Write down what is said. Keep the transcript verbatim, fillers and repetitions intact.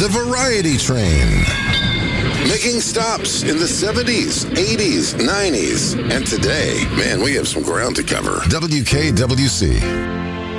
variety train. Making stops in the seventies, eighties, nineties, and today. Man, we have some ground to cover. W K W C.